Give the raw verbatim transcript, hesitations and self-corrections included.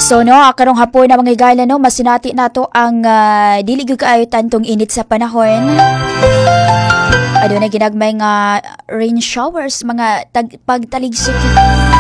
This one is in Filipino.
So no, karong hapon na mga higala no, masinati nato ang uh, dili gyud kaayo tantong init sa panahon. Aduna ginagmay nga rain showers, mga tag pagtaligsik